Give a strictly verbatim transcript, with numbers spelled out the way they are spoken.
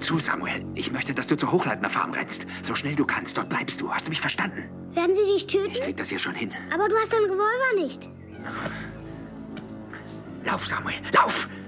zu, Samuel. Ich möchte, dass du zur Hochleitner-Farm rennst. So schnell du kannst, dort bleibst du. Hast du mich verstanden? Werden sie dich töten? Ich krieg das hier schon hin. Aber du hast deinen Revolver nicht. Lauf, Samuel, lauf!